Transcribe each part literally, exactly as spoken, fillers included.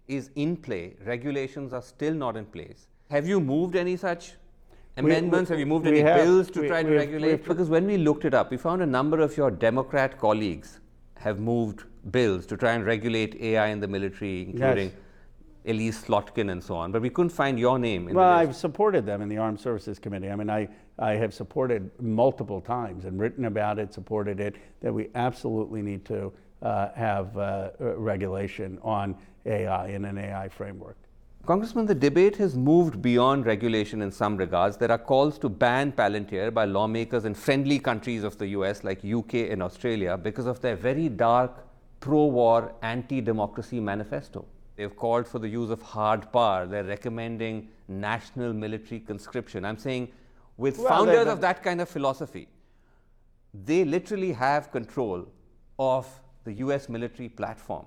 is in play. Regulations are still not in place. Have you moved any such amendments? We, we, have you moved we any have, bills to we, try to we have, regulate? have, because when we looked it up, we found a number of your Democrat colleagues have moved bills to try and regulate A I in the military, including yes. Elise Slotkin and so on. But we couldn't find your name in well, the list. I've supported them in the Armed Services Committee. I mean, I, I have supported multiple times and written about it, supported it, that we absolutely need to uh, have uh, regulation on A I in an A I framework. Congressman, the debate has moved beyond regulation in some regards. There are calls to ban Palantir by lawmakers in friendly countries of the U S like U K and Australia because of their very dark pro-war, anti-democracy manifesto. They've called for the use of hard power. They're recommending national military conscription. I'm saying with well, founders of that kind of philosophy, they literally have control of the U S military platform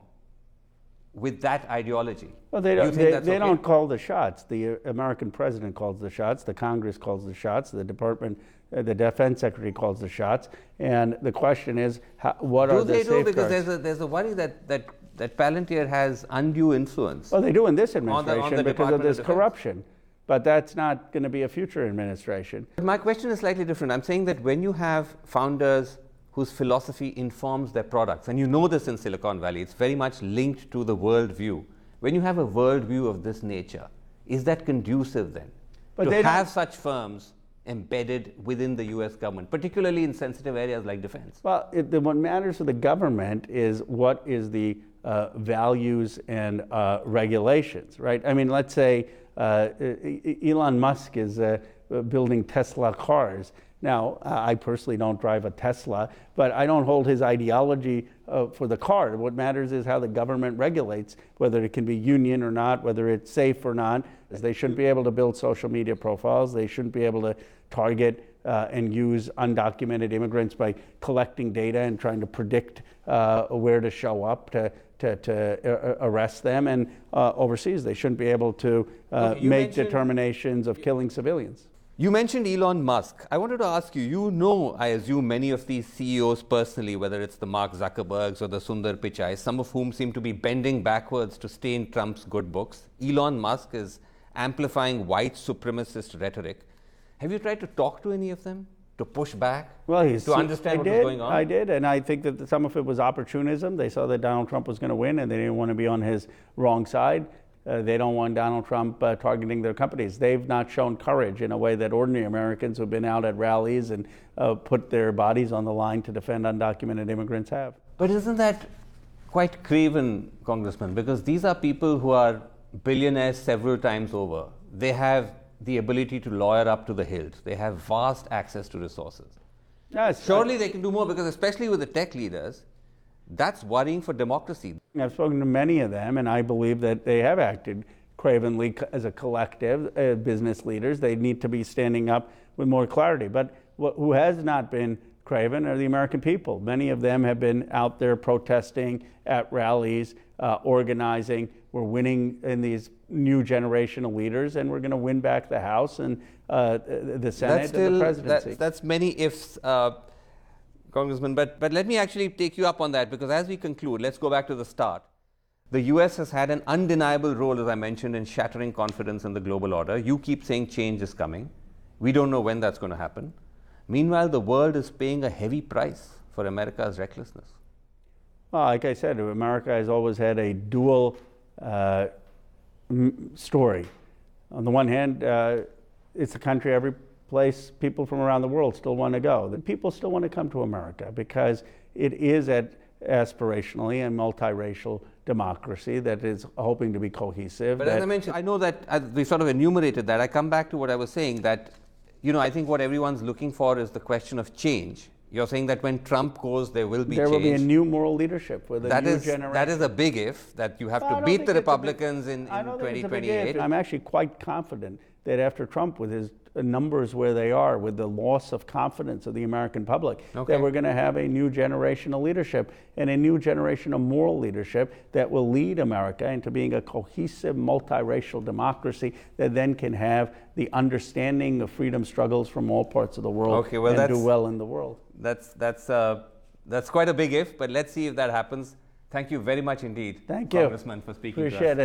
with that ideology. Well, they don't, they, they, okay? they don't call the shots. The American president calls the shots, the Congress calls the shots, the Department, uh, the Defense Secretary calls the shots, and the question is, how, what do are the safeguards? Do they do? Because there's a, there's a worry that, that, that Palantir has undue influence. Well, they do in this administration on the, on the because of this of corruption, but that's not going to be a future administration. But my question is slightly different. I'm saying that when you have founders whose philosophy informs their products, and you know this in Silicon Valley, it's very much linked to the worldview. When you have a worldview of this nature, is that conducive then but to have such firms embedded within the U S government, particularly in sensitive areas like defense? Well, it, the, what matters to the government is what is the uh, values and uh, regulations, right? I mean, let's say uh, Elon Musk is uh, building Tesla cars. Now, I personally don't drive a Tesla, but I don't hold his ideology uh, for the car. What matters is how the government regulates, whether it can be union or not, whether it's safe or not. They shouldn't be able to build social media profiles. They shouldn't be able to target uh, and use undocumented immigrants by collecting data and trying to predict uh, where to show up to, to, to arrest them. And uh, overseas, they shouldn't be able to uh, okay, make determinations of killing civilians. You mentioned Elon Musk. I wanted to ask you, you know, I assume, many of these C E Os personally, whether it's the Mark Zuckerbergs or the Sundar Pichai, some of whom seem to be bending backwards to stay in Trump's good books. Elon Musk is amplifying white supremacist rhetoric. Have you tried to talk to any of them, to push back, well, he's, to understand I what did, was going on? I did, and I think that some of it was opportunism. They saw that Donald Trump was going to win, and they didn't want to be on his wrong side. Uh, they don't want Donald Trump uh, targeting their companies. They've not shown courage in a way that ordinary Americans who've been out at rallies and uh, put their bodies on the line to defend undocumented immigrants have. But isn't that quite craven, Congressman? Because these are people who are billionaires several times over. They have the ability to lawyer up to the hilt. They have vast access to resources. Yes, Surely I, they can do more, because especially with the tech leaders, that's worrying for democracy. I've spoken to many of them, and I believe that they have acted cravenly as a collective, uh, business leaders. They need to be standing up with more clarity. But wh- who has not been craven are the American people. Many of them have been out there protesting at rallies, uh, organizing. We're winning in these new generation of leaders, and we're going to win back the House and uh, the Senate that's still, and the presidency. That, that's many ifs. Uh, Congressman, but, but let me actually take you up on that, because as we conclude, let's go back to the start. The U S has had an undeniable role, as I mentioned, in shattering confidence in the global order. You keep saying change is coming. We don't know when that's going to happen. Meanwhile, the world is paying a heavy price for America's recklessness. Well, like I said, America has always had a dual uh, m- story. On the one hand, uh, it's a country every place people from around the world still want to go. The people still want to come to America because it is at aspirationally a multiracial democracy that is hoping to be cohesive. But as I mentioned, I know that as we sort of enumerated that. I come back to what I was saying, that, you know, I think what everyone's looking for is the question of change. You're saying that when Trump goes, there will be there change. There will be a new moral leadership with a that new is, generation. That is a big if, that you have well, to beat the Republicans big, in, in twenty twenty-eight. I'm actually quite confident that after Trump, with his numbers where they are, with the loss of confidence of the American public, okay. that we're going to have a new generation of leadership and a new generation of moral leadership that will lead America into being a cohesive, multiracial democracy that then can have the understanding of freedom struggles from all parts of the world okay, well, and do well in the world. That's, that's, uh, that's quite a big if, but let's see if that happens. Thank you very much indeed, Thank Congressman, you. for speaking Appreciate to us. it.